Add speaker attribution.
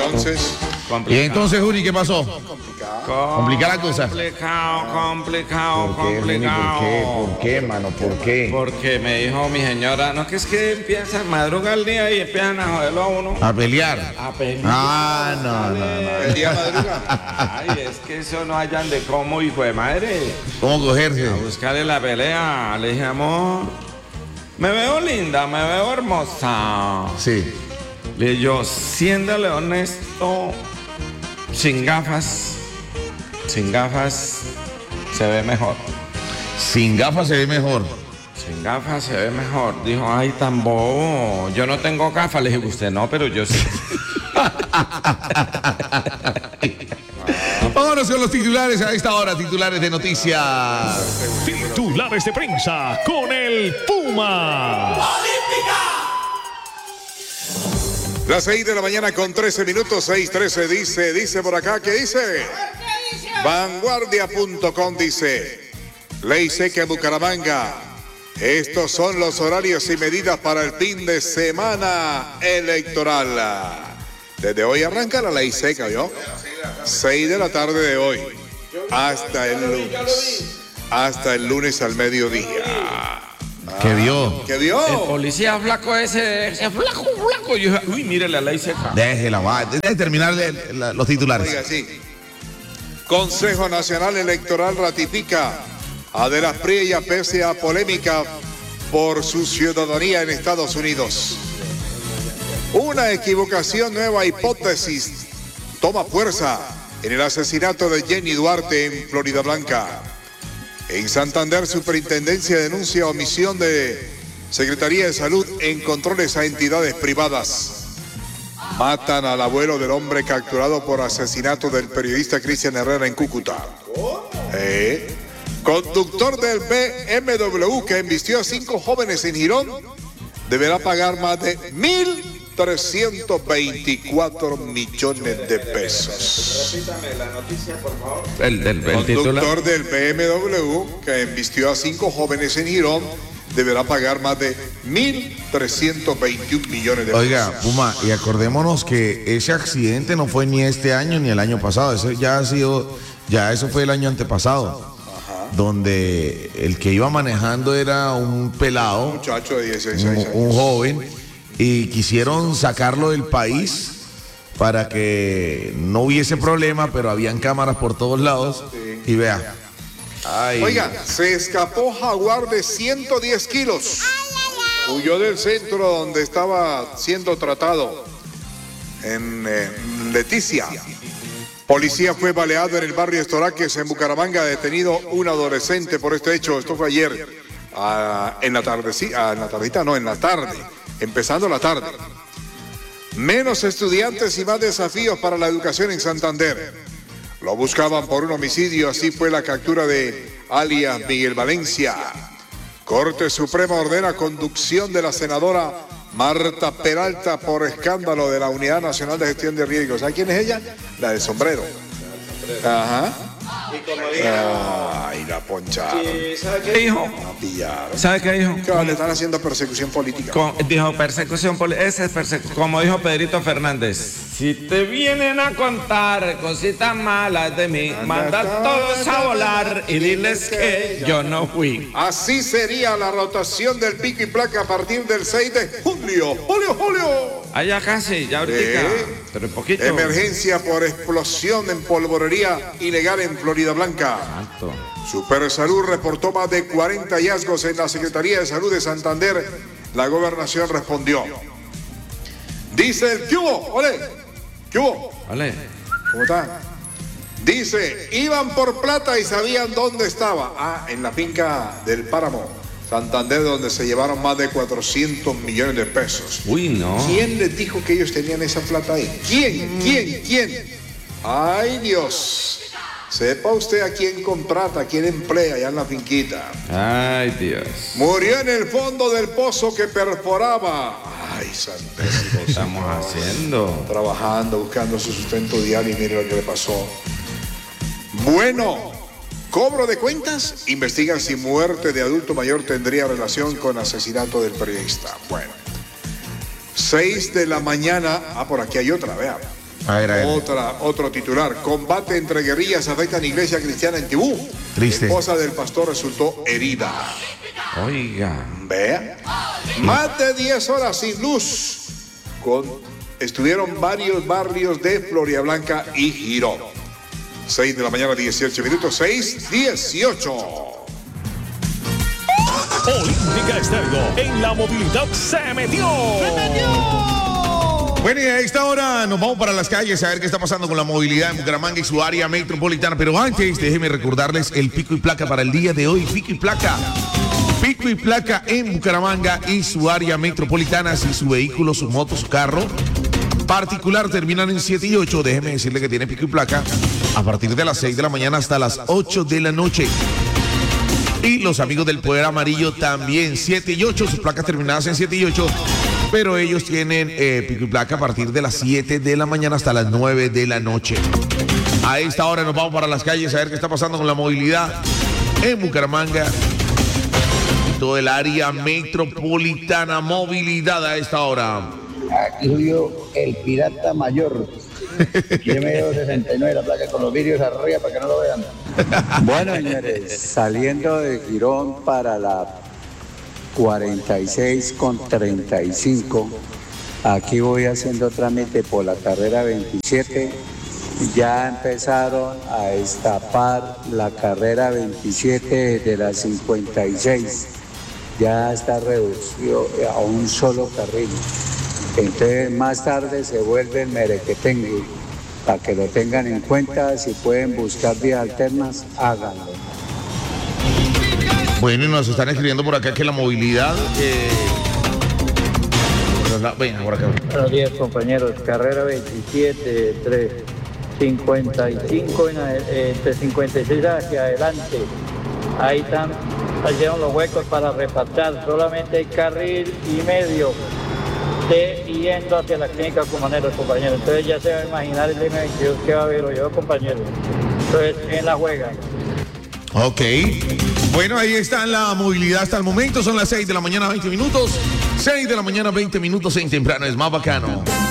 Speaker 1: entonces...
Speaker 2: ¿Y entonces, Juli, qué pasó? Complicada la cosa.
Speaker 3: Complicado.
Speaker 2: ¿Por qué, mano? ¿Por qué?
Speaker 3: Porque me dijo mi señora, no, que es que empiezan, madruga el día y empiezan a joderlo a uno.
Speaker 2: A pelear.
Speaker 3: A pelear.
Speaker 2: Ah, no.
Speaker 1: El día madruga.
Speaker 3: Ay, es que eso no hayan de cómo, hijo de madre.
Speaker 2: ¿Cómo cogerse?
Speaker 3: A buscarle la pelea. Le dije, amor, me veo linda, me veo hermosa.
Speaker 2: Sí.
Speaker 3: Le dije yo, siéndole honesto, sin gafas se ve mejor.
Speaker 2: Sin gafas se ve mejor.
Speaker 3: Sin gafas se ve mejor. Dijo, ay, tan bobo. Yo no tengo gafas. Le dije, usted no, pero yo sí.
Speaker 2: Vámonos con los titulares a esta hora, titulares de noticias.
Speaker 4: Titulares de prensa con el Puma.
Speaker 1: Las 6 de la mañana con 13 minutos, 6:13 dice por acá, ¿qué dice? Vanguardia.com dice, ley seca en Bucaramanga. Estos son los horarios y medidas para el fin de semana electoral. Desde hoy arranca la ley seca, ¿yo? 6 de la tarde de hoy hasta el lunes. Hasta el lunes al mediodía.
Speaker 2: ¿Qué vio?
Speaker 1: ¿Qué vio?
Speaker 3: El policía flaco ese flaco. Yo dije, uy, mire la ley seca.
Speaker 2: Déjela, va. Deje terminar los titulares.
Speaker 1: Oiga, sí. Consejo Nacional Electoral ratifica a De las Priella pese a polémica por su ciudadanía en Estados Unidos. Una equivocación, nueva hipótesis toma fuerza en el asesinato de Jenny Duarte en Florida Blanca. En Santander, Superintendencia denuncia omisión de Secretaría de Salud en controles a entidades privadas. Matan al abuelo del hombre capturado por asesinato del periodista Cristian Herrera en Cúcuta. Conductor del BMW que embistió a 5 jóvenes en Girón deberá pagar más de 1.324 millones de pesos.
Speaker 3: Repítame la noticia, por favor.
Speaker 1: El conductor del BMW que embistió a 5 jóvenes en Girón deberá pagar más de 1.321 millones de pesos.
Speaker 2: Oiga, Puma, y acordémonos que ese accidente no fue ni este año ni el año pasado. Eso eso fue el año antepasado. Donde el que iba manejando era un pelado,
Speaker 1: Un muchacho de 16 años.
Speaker 2: un joven, y quisieron sacarlo del país para que no hubiese problema, pero habían cámaras por todos lados. Sí. Y vea. Ay.
Speaker 1: Oiga, se escapó jaguar de 110 kilos. Huyó del centro donde estaba siendo tratado en Leticia. Policía fue baleado en el barrio Estoraques en Bucaramanga, detenido un adolescente por este hecho. Esto fue ayer en la tarde, en la tarde, empezando la tarde. Menos estudiantes y más desafíos para la educación en Santander. Lo buscaban por un homicidio, así fue la captura de alias Miguel Valencia. Corte Suprema ordena conducción de la senadora Marta Peralta por escándalo de la Unidad Nacional de Gestión de Riesgos. ¿Sabe quién es ella? La del sombrero. Ajá. Ay, la ponchada.
Speaker 3: ¿Sabe qué dijo? ¿Sabe qué dijo?
Speaker 1: Le están haciendo persecución política.
Speaker 3: Dijo persecución política. Ese es como dijo Pedrito Fernández. Si te vienen a contar cositas malas de mí, manda todos a volar y diles que yo no fui.
Speaker 1: Así sería la rotación del pico y placa a partir del 6 de julio. ¡Julio!
Speaker 3: Allá casi, ya ahorita. Pero poquito.
Speaker 1: Emergencia por explosión en polvorería ilegal en Florida Blanca.
Speaker 3: Alto.
Speaker 1: Supersalud reportó más de 40 hallazgos en la Secretaría de Salud de Santander. La gobernación respondió. Dice el ¿qué hubo? ¡Ole! ¿Qué hubo?
Speaker 3: Vale.
Speaker 1: ¿Cómo está? Dice, iban por plata y sabían dónde estaba. En la finca del Páramo, Santander, donde se llevaron más de 400 millones de pesos.
Speaker 3: Uy, no.
Speaker 1: ¿Quién les dijo que ellos tenían esa plata ahí? ¿Quién? ¡Ay, Dios! Sepa usted a quién contrata, a quién emplea allá en la finquita.
Speaker 3: Ay, Dios.
Speaker 1: Murió en el fondo del pozo que perforaba. Ay, santísimo.
Speaker 3: ¿Qué estamos haciendo?
Speaker 1: Trabajando, buscando su sustento diario y mire lo que le pasó. Bueno, cobro de cuentas. Investigan si muerte de adulto mayor tendría relación con asesinato del periodista. Bueno, 6 de la mañana. Por aquí hay otra, vea.
Speaker 2: A ver.
Speaker 1: Otro titular. Combate entre guerrillas afectan iglesia cristiana en Tibú.
Speaker 2: Triste.
Speaker 1: La esposa del pastor resultó herida.
Speaker 3: Oiga.
Speaker 1: Vea. Más de 10 horas sin luz. Estuvieron varios barrios de Floridablanca y Girón. 6 de la mañana, 18 minutos. 6:18.
Speaker 4: Olímpica Estéreo en la movilidad se metió.
Speaker 2: Bueno, y a esta hora nos vamos para las calles a ver qué está pasando con la movilidad en Bucaramanga y su área metropolitana. Pero antes, déjenme recordarles el pico y placa para el día de hoy. Pico y placa. Pico y placa en Bucaramanga y su área metropolitana. Si su vehículo, su moto, su carro particular terminan en 7 y 8, déjeme decirle que tiene pico y placa a partir de las 6 de la mañana hasta las 8 de la noche. Y los amigos del Poder Amarillo también, 7 y 8, sus placas terminadas en 7 y 8. Pero ellos tienen pico y placa a partir de las 7 de la mañana hasta las 9 de la noche. A esta hora nos vamos para las calles a ver qué está pasando con la movilidad en Bucaramanga y todo el área metropolitana. Movilidad a esta hora.
Speaker 5: Aquí subió el pirata mayor. Yo me llevo 69 la placa con los vidrios arriba para que no lo vean.
Speaker 6: Bueno, señores, saliendo de Girón para la 46/35, aquí voy haciendo trámite por la carrera 27. Ya empezaron a destapar la carrera 27 desde la 56. Ya está reducido a un solo carril. Entonces más tarde se vuelve el merequetengue. Para que lo tengan en cuenta, si pueden buscar vías alternas, háganlo.
Speaker 2: Bueno, y nos están escribiendo por acá que la movilidad... Venga, por acá.
Speaker 7: Buenos días, compañeros. Carrera 27, entre 55 entre 56 hacia adelante. Ahí están, hicieron los huecos para repasar. Solamente hay carril y medio yendo hacia la clínica Cumaneros, compañeros. Entonces ya se va a imaginar el M22 que va a haber hoy, compañeros. Entonces, en la juega.
Speaker 2: Ok. Bueno, ahí está la movilidad hasta el momento. Son las 6 de la mañana, 20 minutos. 6 de la mañana, 20 minutos en temprano. Es más bacano.